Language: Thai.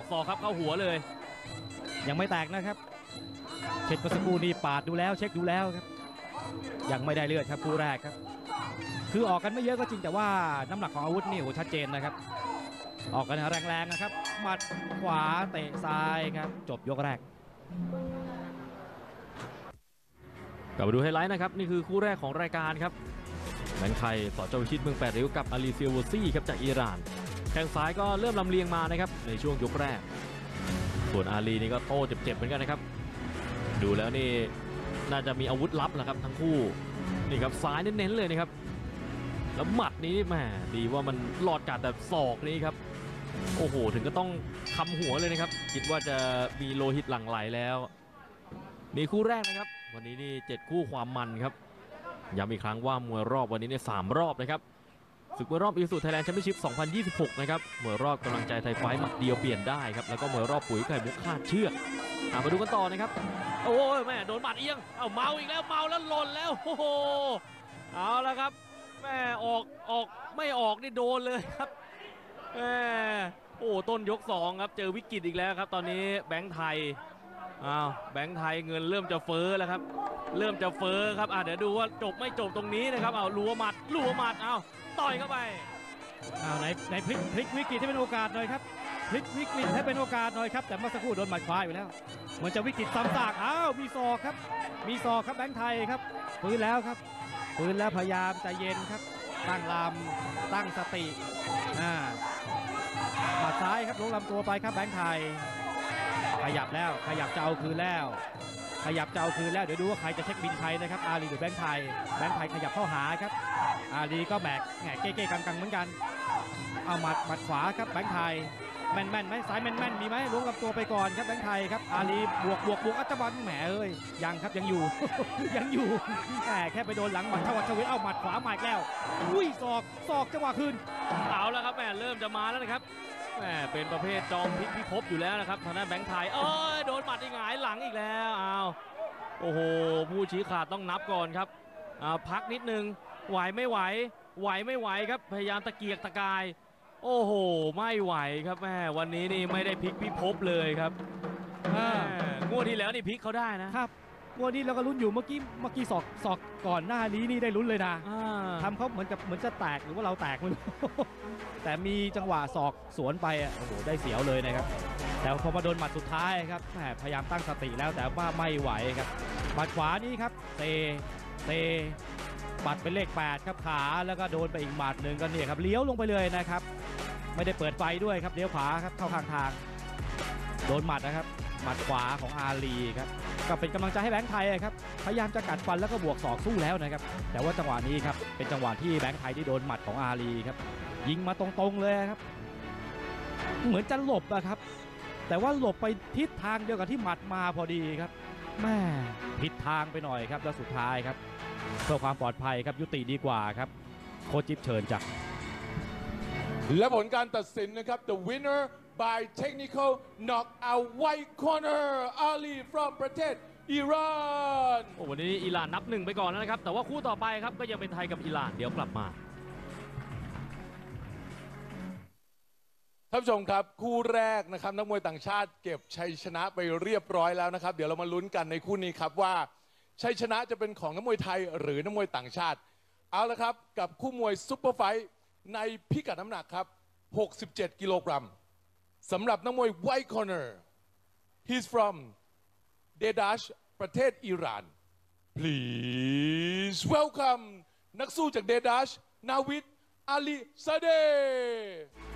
ศอกครับเข้าหัวเลยยังไม่แตกนะครับเช็คเมื่อสักครู่นี่ปาดดูแล้วเช็คดูแล้วครับยังไม่ได้เลือดครับคู่แรกครับคือออกกันไม่เยอะก็จริงแต่ว่าน้ำหนักของอาวุธนี่โหชัดเจนนะครับออกกันแรงๆนะครับหมัดขวาเตะซ้ายครับจบยกแรกกลับมาดูไฮไลท์นะครับนี่คือคู่แรกของรายการครับแบงค์ไทยสจวิชิตเมือง8ริ้วกับอาลีเซียวซี่ครับจากอิหร่านแข้งซ้ายก็เริ่มลำเลียงมานะครับในช่วงยกแรกส่วนอาลีนี่ก็โต้เจ็บๆเหมือนกันนะครับดูแล้วนี่น่าจะมีอาวุธลับแหละครับทั้งคู่นี่ครับซ้ายเน้นๆเลยนะครับแล้วหมัดนี้แหมดีว่ามันหลอดกัดแต่ศอกนี้ครับโอ้โหถึงก็ต้องคำหัวเลยนะครับคิดว่าจะมีโลหิตหลั่งไหลแล้วนี่คู่แรกนะครับวันนี้นี่7คู่ความมันครับย้ำอีกครั้งว่ามวยรอบวันนี้เนี่ย3รอบนะครับศึกมวยรอบอีสุไทยแลนด์แชมเปี้ยนชิพ 2026 นะครับมวยรอบกำลังใจไทยไฟท์หมัดเดียวเปลี่ยนได้ครับแล้วก็มวยรอบปุ๋ยไข่มุกคาดเชือกมาดูกันต่อนะครับโอ้ยแม่โดนหมัดเอียงเมาอีกแล้วเมาแล้วหล่นแล้วโอ้โหเอาแล้วครับแม่ออกไม่ออกนี่โดนเลยครับแม่โอ้ต้นยก2ครับเจอวิกฤตอีกแล้วครับตอนนี้แบงค์ไทยแบงค์ไทยเงินเริ่มจะเฟ้อแล้วครับเริ่มจะเฟ้อครับเดี๋ยวดูว่าจบไม่จบตรงนี้นะครับรัวหมัดต่อยเข้าไปในพลิกวิกฤตให้เป็นโอกาสหน่อยครับพลิกวิกฤตให้เป็นโอกาสหน่อยครับแต่เมื่อสักครู่โดนหมัดขวาอยู่แล้วเหมือนจะวิกฤตซ้ำซากมีศอกครับมีศอกครับแบงค์ไทยครับฟื้นแล้วครับฟื้นแล้วพยายามใจเย็นครับตั้งลำตั้งสติหมัดซ้ายครับลงลำตัวไปครับแบงค์ไทยขยับแล้วขยับจะเอาคืนแล้วเดี๋ยวดูว่าใครจะเช็คบินไทยนะครับอาลีหรือแบงค์ไทยขยับเข้าหาครับอาลีก็แบกแง่เก้ๆกังๆเหมือนกันเอาหมัดขวาครับแบงค์ไทยแม่นไหมซ้ายแม่นมีไหมล้วงลำตัวไปก่อนครับแบงค์ไทยครับอาลีบวกอัจฉริยะแหมเอ้ยยังครับยังอยู่ ยังอยู่แค่ไปโดนหลังหมัดทวัชวิทย์เอาหมัดขวามาอีกแล้วอุ้ยศอกจังหวะคืนเอาแล้วครับแม่เริ่มจะมาแล้วนะครับแม่เป็นประเภทจอมพลิกพิภพอยู่แล้วนะครับทางด้านแบงค์ไทยโดนหมัดหงายหลังอีกแล้วโอ้โหผู้ชี้ขาดต้องนับก่อนครับพักนิดนึงไหวไม่ไหวครับพยายามตะเกียกตะกายโอ้โหไม่ไหวครับแม่วันนี้นี่ไม่ได้พลิกพิภพเลยครับงวดที่แล้วนี่พลิกเขาได้นะครับงวดนี้เราก็ลุ้นอยู่เมื่อกี้ศอกก่อนหน้านี้นี่ได้ลุ้นเลยนะทำเขาเหมือนจะแตกหรือว่าเราแตกไม่รู้ แต่มีจังหวะศอกสวนไปโอ้โหได้เสียวเลยนะครับแต่พอมาโดนหมัดสุดท้ายครับพยายามตั้งสติแล้วแต่ว่าไม่ไหวครับหมัดขวานี้ครับเตบัดเป็นเลข8ครับขาแล้วก็โดนไปอีกหมัดหนึ่งก็เนี่ยครับเลี้ยวลงไปเลยนะครับไม่ได้เปิดไฟด้วยครับเลี้ยวขวาครับเข้าข้างทางโดนหมัดนะครับหมัดขวาของอาลีครับก็เป็นกำลังใจให้แบงค์ไทยครับพยายามจะกัดฟันแล้วก็บวกศอกสู้แล้วนะครับแต่ว่าจังหวะนี้ครับเป็นจังหวะที่แบงค์ไทยที่โดนหมัดของอาลีครับยิงมาตรงๆเลยครับเหมือนจะหลบนะครับแต่ว่าหลบไปทิศทางเดียวกับที่หมัดมาพอดีครับแม่ผิดทางไปหน่อยครับแล้วสุดท้ายครับเพื่อความปลอดภัยครับยุติดีกว่าครับโค้ชจิ๊บเชิญจ้ะและผลการตัดสินนะครับ the winner by technical knockout white corner Ali from ประเทศอิหร่านวันนี้อิหร่านนับ1ไปก่อนแล้วนะครับแต่ว่าคู่ต่อไปครับก็ยังเป็นไทยกับอิหร่านเดี๋ยวกลับมาท่านผู้ชมครับคู่แรกนะครับนักมวยต่างชาติเก็บชัยชนะไปเรียบร้อยแล้วนะครับเดี๋ยวเรามาลุ้นกันในคู่นี้ครับว่าชัยชนะจะเป็นของนักมวยไทยหรือนักมวยต่างชาติเอาละครับกับคู่มวยซุปเปอร์ไฟท์ในพิกัดน้ำหนักครับ67 กิโลกรัมสำหรับนักมวย White Corner he's from Dedash ประเทศอิหร่าน please welcome นักสู้จาก Dedash นาวิดอาลีซาเด